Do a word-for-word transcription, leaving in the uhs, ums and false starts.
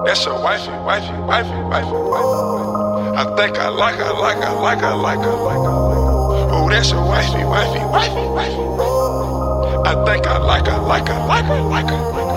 That's your wifey, wifey, wifey, wifey, wifey. I think I like her, like her, like her, like her, like her. Oh, that's your wifey, wifey, wifey, wifey, wifey. I think I like her, like her, like her, like her, like her.